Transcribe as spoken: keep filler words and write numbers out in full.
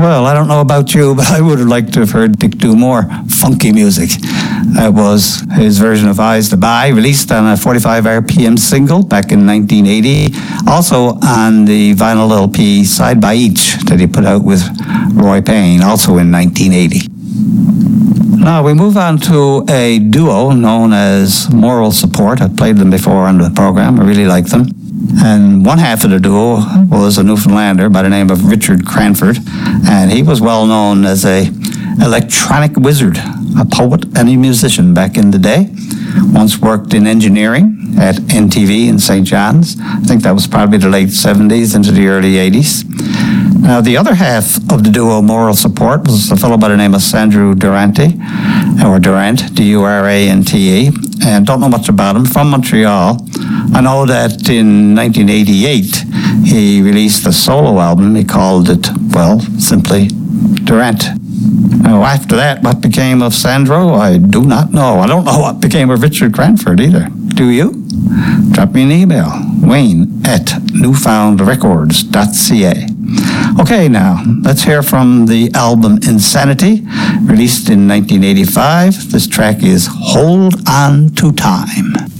Well, I don't know about you, but I would have liked to have heard Dick do more funky music. That was his version of Eyes to Buy, released on a forty-five R P M single back in nineteen eighty. Also on the vinyl L P Side by Each that he put out with Roy Payne, also in nineteen eighty. Now we move on to a duo known as Moral Support. I've played them before on the program. I really like them. And one half of the duo was a Newfoundlander by the name of Richard Cranford, and he was well known as a electronic wizard, a poet and a musician back in the day. Once worked in engineering at N T V in Saint John's. I think that was probably the late seventies into the early eighties. Now, the other half of the duo Moral Support was a fellow by the name of Sandro Durante, or Durant, D U R A N T E, and don't know much about him, from Montreal. I know that in nineteen eighty-eight, he released a solo album. He called it, well, simply Durant. Now, after that, what became of Sandro, I do not know. I don't know what became of Richard Cranford either. Do you? Drop me an email, Wayne at newfound records dot c a. Okay, now, let's hear from the album Insanity, released in nineteen eighty-five. This track is Hold On to Time.